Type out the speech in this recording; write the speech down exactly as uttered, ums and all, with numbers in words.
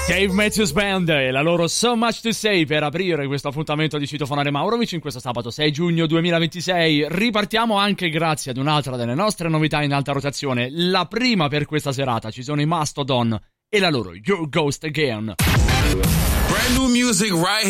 Dave Matthews Band e la loro So Much To Say per aprire questo appuntamento di Citofonare Maurovic in questo sabato sei giugno duemilaventisei. Ripartiamo anche grazie ad un'altra delle nostre novità in alta rotazione, la prima per questa serata. Ci sono i Mastodon e la loro Your Ghost Again. Brand new music right